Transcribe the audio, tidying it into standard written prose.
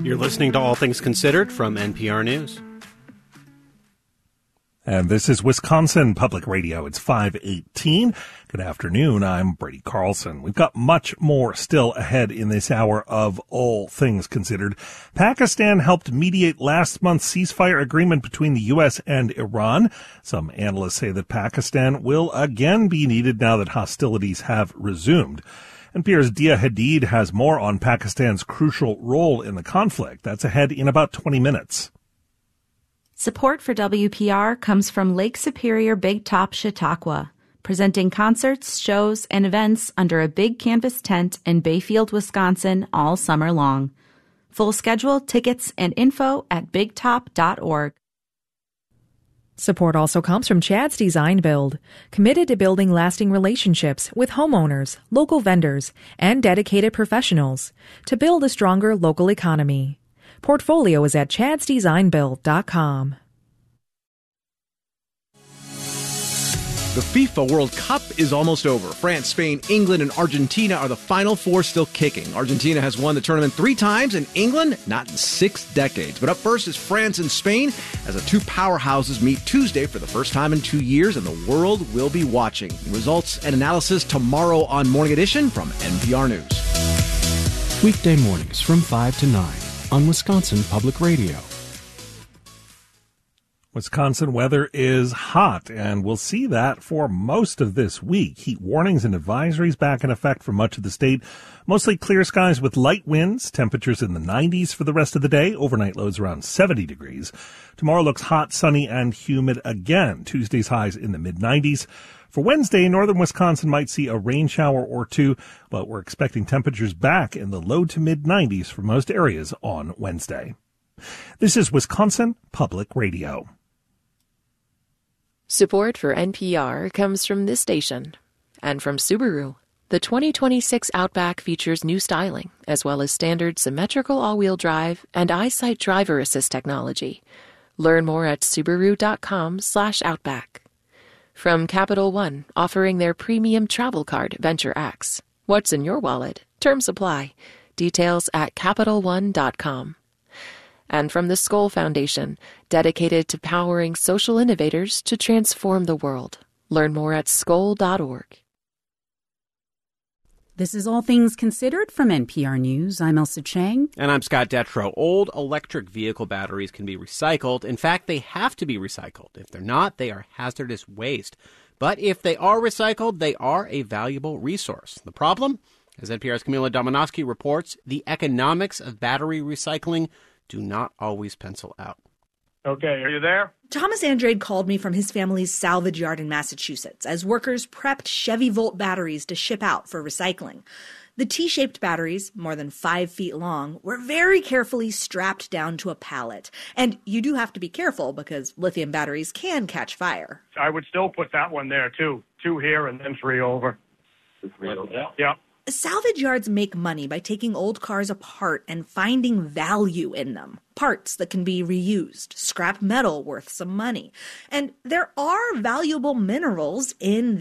You're listening to All Things Considered from NPR News. And this is Wisconsin Public Radio. It's 5:18. Good afternoon. I'm Brady Carlson. We've got much more still ahead in this hour of All Things Considered. Pakistan helped mediate last month's ceasefire agreement between the U.S. and Iran. Some analysts say that Pakistan will again be needed now that hostilities have resumed. NPR's Dia Hadid has more on Pakistan's crucial role in the conflict. That's ahead in about 20 minutes. Support for WPR comes from Lake Superior Big Top Chautauqua, presenting concerts, shows, and events under a big canvas tent in Bayfield, Wisconsin all summer long. Full schedule, tickets, and info at bigtop.org. Support also comes from Chad's Design Build, committed to building lasting relationships with homeowners, local vendors, and dedicated professionals to build a stronger local economy. Portfolio is at chadsdesignbuild.com. The FIFA World Cup is almost over. France, Spain, England, and Argentina are the final four still kicking. Argentina has won the tournament 3 times, and England not in 6 decades. But up first is France and Spain, as the two powerhouses meet Tuesday for the first time in 2 years, and the world will be watching. Results and analysis tomorrow on Morning Edition from NPR News. Weekday mornings from 5 to 9 on Wisconsin Public Radio. Wisconsin weather is hot, and we'll see that for most of this week. Heat warnings and advisories back in effect for much of the state. Mostly clear skies with light winds, temperatures in the 90s for the rest of the day, overnight lows around 70 degrees. Tomorrow looks hot, sunny, and humid again. Tuesday's highs in the mid-90s. For Wednesday, northern Wisconsin might see a rain shower or two, but we're expecting temperatures back in the low to mid-90s for most areas on Wednesday. This is Wisconsin Public Radio. Support for NPR comes from this station and from Subaru. The 2026 Outback features new styling, as well as standard symmetrical all-wheel drive and EyeSight driver assist technology. Learn more at Subaru.com/Outback. From Capital One, offering their premium travel card, Venture X. What's in your wallet? Terms apply. Details at CapitalOne.com. And from the Skoll Foundation, dedicated to powering social innovators to transform the world. Learn more at skoll.org. This is All Things Considered from NPR News. I'm Elsa Chang. And I'm Scott Detrow. Old electric vehicle batteries can be recycled. In fact, they have to be recycled. If they're not, they are hazardous waste. But if they are recycled, they are a valuable resource. The problem, as NPR's Camila Domonoske reports, the economics of battery recycling do not always pencil out. Okay, are you there? Thomas Andrade called me from his family's salvage yard in Massachusetts as workers prepped Chevy Volt batteries to ship out for recycling. The T-shaped batteries, more than 5 feet long, were very carefully strapped down to a pallet. And you do have to be careful because lithium batteries can catch fire. I would still put that one there, too. 2 here and then 3 over. 3 over? Yeah. Salvage yards make money by taking old cars apart and finding value in them. Parts that can be reused, scrap metal worth some money. And there are valuable minerals in